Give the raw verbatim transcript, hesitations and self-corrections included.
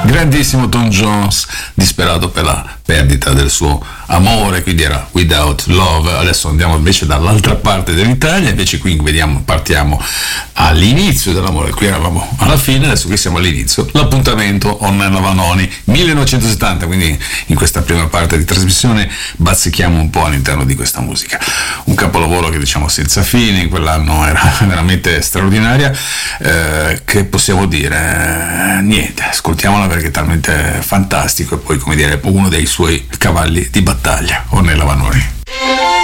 Grandissimo Tom Jones, disperato per la perdita del suo amore, quindi era Without Love. Adesso andiamo invece dall'altra parte dell'Italia, invece qui vediamo, partiamo all'inizio dell'amore, qui eravamo alla fine, adesso qui siamo all'inizio. L'appuntamento, Ornella Vanoni, millenovecentosettanta, quindi in questa prima parte di trasmissione bazzichiamo un po' all'interno di questa musica. Un capolavoro che diciamo senza fine, quell'anno era veramente straordinaria, eh, che possiamo dire? Niente, ascoltiamola perché è talmente fantastico e poi, come dire, uno dei suoi cavalli di battaglia, Ornella Vanoni.